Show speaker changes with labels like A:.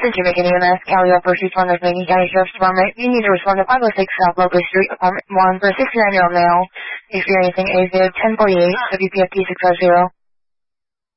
A: is Jamaican EMS, Cali Upper Street, Macon County Sheriff's Department. You need to respond to 506 South Locust Street, Apartment 1 for a 69-year-old male experiencing AFib 1048, WPFT 650.